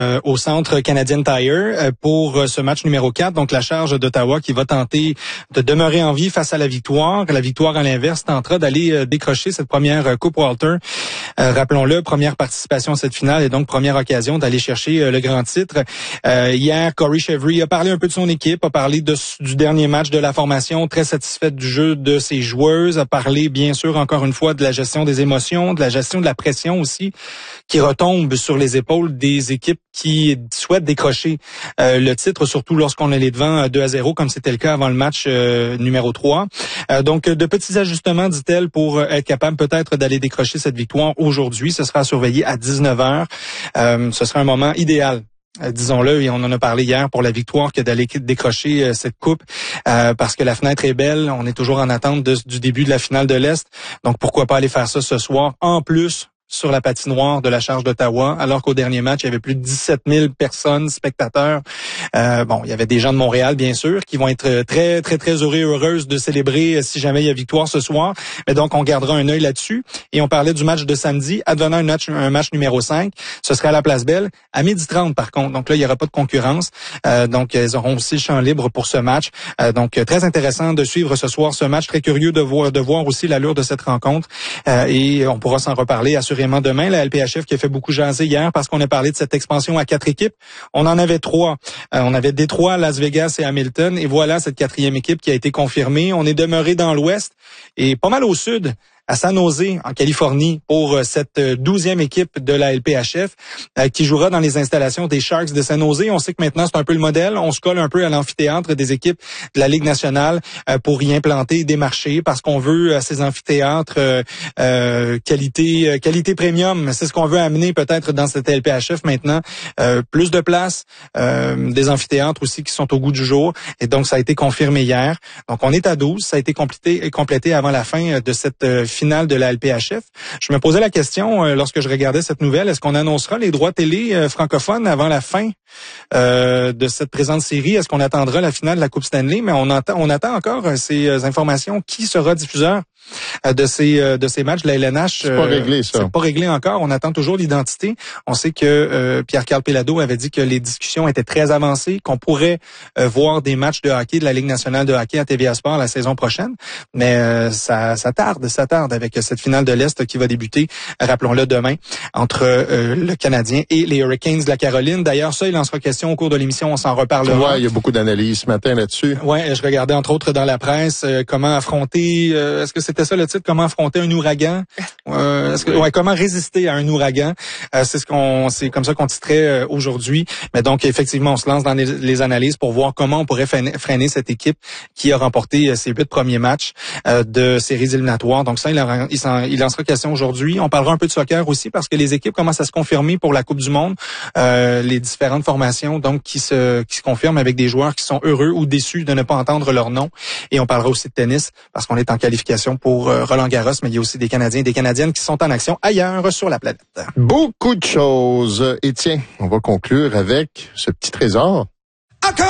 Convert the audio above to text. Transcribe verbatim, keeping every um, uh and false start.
Euh, au centre Canadian Tire euh, pour euh, ce match numéro quatre. Donc, la charge d'Ottawa qui va tenter de demeurer en vie face à la victoire. La victoire, à l'inverse, tentera d'aller euh, décrocher cette première euh, Coupe Walter. Euh, rappelons-le, première participation à cette finale et donc première occasion d'aller chercher euh, le grand titre. Euh, hier, Corey Chevry a parlé un peu de son équipe, a parlé de, du dernier match de la formation, très satisfaite du jeu de ses joueuses, a parlé, bien sûr, encore une fois, de la gestion des émotions, de la gestion de la pression aussi, qui retombe sur les épaules des équipes qui souhaitent décrocher euh, le titre, surtout lorsqu'on est les devant deux à zéro, comme c'était le cas avant le match euh, numéro trois. Euh, donc, de petits ajustements, dit-elle, pour être capable peut-être d'aller décrocher cette victoire aujourd'hui. Ce sera surveillé à dix-neuf heures. Euh, ce sera un moment idéal. Euh, disons-le, et on en a parlé hier pour la victoire, que d'aller décrocher euh, cette coupe, euh, parce que la fenêtre est belle. On est toujours en attente de, du début de la finale de l'Est. Donc, pourquoi pas aller faire ça ce soir, en plus sur la patinoire de la Charge d'Ottawa, alors qu'au dernier match, il y avait plus de dix-sept mille personnes, spectateurs. Euh, bon, il y avait des gens de Montréal, bien sûr, qui vont être très, très, très heureux et heureuses de célébrer si jamais il y a victoire ce soir. Mais donc, on gardera un œil là-dessus. Et on parlait du match de samedi. Advenant un match, un match numéro cinq, ce serait à la Place Belle, à midi trente, par contre. Donc là, il n'y aura pas de concurrence. Euh, donc, elles auront aussi le champ libre pour ce match. Euh, donc, très intéressant de suivre ce soir ce match. Très curieux de voir, de voir aussi l'allure de cette rencontre. Euh, et on pourra s'en reparler assurément demain. La L P H F qui a fait beaucoup jaser hier parce qu'on a parlé de cette expansion à quatre équipes. On en avait trois. Euh, on avait Détroit, Las Vegas et Hamilton. Et voilà cette quatrième équipe qui a été confirmée. On est demeuré dans l'Ouest et pas mal au Sud, à San Jose, en Californie, pour cette douzième équipe de la L P H F euh, qui jouera dans les installations des Sharks de San Jose. On sait que maintenant, c'est un peu le modèle. On se colle un peu à l'amphithéâtre des équipes de la Ligue nationale euh, pour y implanter des marchés parce qu'on veut euh, ces amphithéâtres euh, euh, qualité euh, qualité premium. C'est ce qu'on veut amener peut-être dans cette L P H F maintenant. Euh, plus de place, euh, des amphithéâtres aussi qui sont au goût du jour. Et donc, ça a été confirmé hier. Donc, on est à douze. Ça a été complété, complété avant la fin de cette euh, finale de la L P H F. Je me posais la question euh, lorsque je regardais cette nouvelle, est-ce qu'on annoncera les droits télé euh, francophones avant la fin euh, de cette présente série? Est-ce qu'on attendra la finale de la Coupe Stanley? Mais on attend, on attend encore euh, ces euh, informations. Qui sera diffuseur euh, de ces euh, de ces matchs de la L N H? C'est pas réglé, ça. C'est pas réglé encore. On attend toujours l'identité. On sait que euh, Pierre-Carl Péladeau avait dit que les discussions étaient très avancées, qu'on pourrait euh, voir des matchs de hockey de la Ligue nationale de hockey à T V A Sport la saison prochaine. Mais euh, ça, ça tarde, ça tarde avec cette finale de l'Est qui va débuter, rappelons-le, demain, entre euh, le Canadien et les Hurricanes de la Caroline. D'ailleurs, ça, il en sera question au cours de l'émission, on s'en reparlera. Ouais, il y a beaucoup d'analyses ce matin là-dessus. Ouais, je regardais entre autres dans la presse euh, comment affronter, euh, est-ce que c'était ça le titre, comment affronter un ouragan? Euh, est-ce que, ouais, comment résister à un ouragan? Euh, c'est ce qu'on, c'est comme ça qu'on titrait euh, aujourd'hui. Mais donc, effectivement, on se lance dans les, les analyses pour voir comment on pourrait freiner, freiner cette équipe qui a remporté euh, ses huit premiers matchs euh, de séries éliminatoires. Donc ça, il en, il, en, il en sera question aujourd'hui. On parlera un peu de soccer aussi parce que les équipes commencent à se confirmer pour la Coupe du Monde. Euh, les différentes formations donc qui se qui se confirment avec des joueurs qui sont heureux ou déçus de ne pas entendre leur nom. Et on parlera aussi de tennis parce qu'on est en qualification pour euh, Roland Garros, mais il y a aussi des Canadiens et des Canadiennes qui sont en action ailleurs sur la planète. Beaucoup de choses. Et tiens, on va conclure avec ce petit trésor. Encore